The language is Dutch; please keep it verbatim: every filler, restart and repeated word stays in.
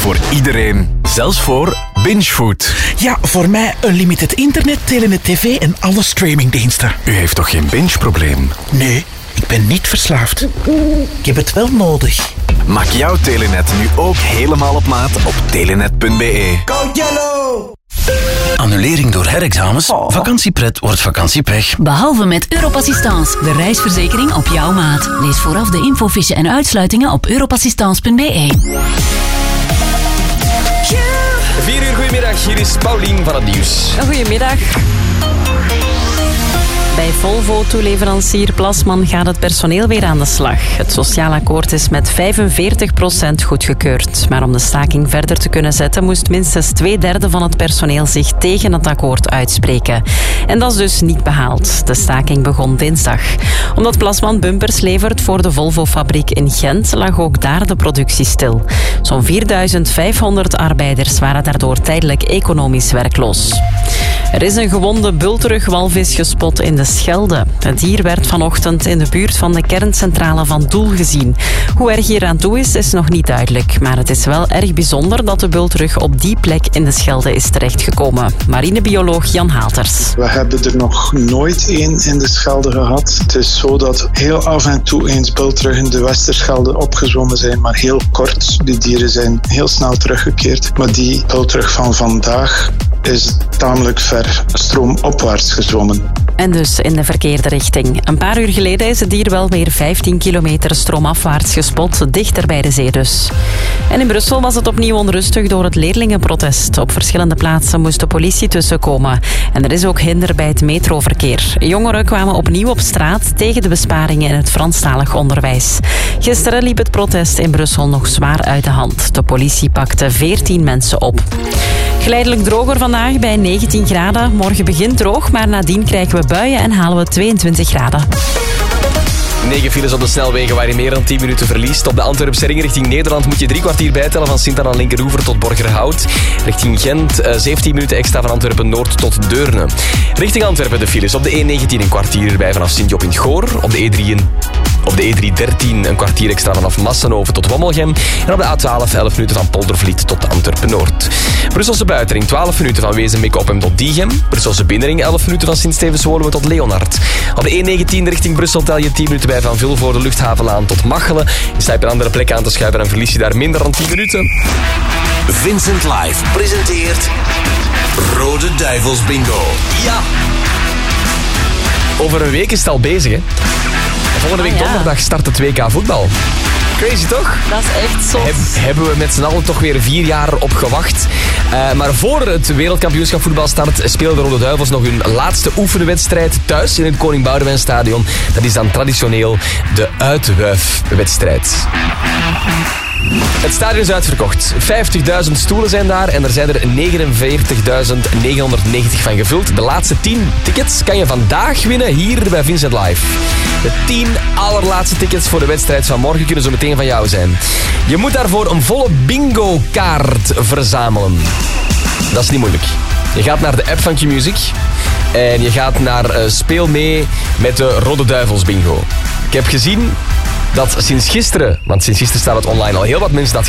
voor iedereen. Zelfs voor Bingefood. Ja, voor mij unlimited internet, telenet tv en alle streamingdiensten. U heeft toch geen binge-probleem? Nee, ik ben niet verslaafd. Ik heb het wel nodig. Maak jouw telenet nu ook helemaal op maat op telenet punt be. Go Yellow! Annulering door herexamens? Oh. Vakantiepret wordt vakantiepech. Behalve met Europassistance, de reisverzekering op jouw maat. Lees vooraf de infofiche en uitsluitingen op europassistance punt be. vier uur, goedemiddag. Hier is Paulien van het nieuws. Goedemiddag. Bij Volvo-toeleverancier Plasman gaat het personeel weer aan de slag. Het sociaal akkoord is met vijfenveertig procent goedgekeurd. Maar om de staking verder te kunnen zetten, moest minstens twee derde van het personeel zich tegen het akkoord uitspreken. En dat is dus niet behaald. De staking begon dinsdag. Omdat Plasman bumpers levert voor de Volvo-fabriek in Gent, lag ook daar de productie stil. Zo'n vierduizend vijfhonderd arbeiders waren daardoor tijdelijk economisch werkloos. Er is een gewonde bulterugwalvis gespot in de Schelde. Het dier werd vanochtend in de buurt van de kerncentrale van Doel gezien. Hoe erg hier aan toe is, is nog niet duidelijk. Maar het is wel erg bijzonder dat de bultrug op die plek in de Schelde is terechtgekomen. Marinebioloog Jan Haalters. We hebben er nog nooit één in de Schelde gehad. Het is zo dat heel af en toe eens bultruggen de Westerschelde opgezwommen zijn, maar heel kort. Die dieren zijn heel snel teruggekeerd. Maar die bultrug van vandaag is tamelijk ver stroomopwaarts gezwommen. En dus in de verkeerde richting. Een paar uur geleden is het dier wel weer vijftien kilometer stroomafwaarts gespot, dichter bij de zee dus. En in Brussel was het opnieuw onrustig door het leerlingenprotest. Op verschillende plaatsen moest de politie tussenkomen. En er is ook hinder bij het metroverkeer. Jongeren kwamen opnieuw op straat tegen de besparingen in het Franstalig onderwijs. Gisteren liep het protest in Brussel nog zwaar uit de hand. De politie pakte veertien mensen op. Geleidelijk droger vandaag bij negentien graden. Morgen begint droog, maar nadien krijgen we buien en halen we tweeëntwintig graden. negen files op de snelwegen waar je meer dan tien minuten verliest. Op de Antwerpse ring richting Nederland moet je drie kwartier bijtellen van Sint aan Linkeroever tot Borgerhout. Richting Gent uh, zeventien minuten extra van Antwerpen-Noord tot Deurne. Richting Antwerpen de files op de E negentien een kwartier erbij vanaf Sint-Job in het Goor. Op de E drie Op de E driehonderddertien een kwartier extra vanaf Massenhoven tot Wommelgem. En op de A twaalf elf minuten van Poldervliet tot Antwerpen-Noord. Brusselse buitenring twaalf minuten van Wezenbeek-Oppem tot Diegem. Brusselse binnenring elf minuten van Sint-Stevens-Woluwe tot Leonard. Op de E negentien richting Brussel tel je tien minuten bij van Vilvoorde Luchthavenlaan tot Machelen. Je staat op een andere plek aan te schuiven en verlies je daar minder dan tien minuten. Vincent Live presenteert Rode Duivels Bingo. Ja! Over een week is het al bezig, hè? Volgende week ah, ja. donderdag start het W K voetbal. Crazy toch? Dat is echt zot. Heb, hebben we met z'n allen toch weer vier jaar op gewacht. Uh, maar voor het wereldkampioenschap voetbal start spelen de Rode Duivels nog hun laatste oefenwedstrijd thuis in het Koning Boudewijnstadion. Dat is dan traditioneel de uitwuifwedstrijd. Het stadion is uitverkocht. vijftigduizend stoelen zijn daar en er zijn er negenenveertigduizend negenhonderdnegentig van gevuld. De laatste tien tickets kan je vandaag winnen hier bij Vincent Live. De tien allerlaatste tickets voor de wedstrijd van morgen kunnen zo meteen van jou zijn. Je moet daarvoor een volle bingo-kaart verzamelen. Dat is niet moeilijk. Je gaat naar de app van Q-Music en je gaat naar uh, Speel mee met de Rode Duivels bingo. Ik heb gezien dat sinds gisteren, want sinds gisteren staat het online, al heel wat mensen dat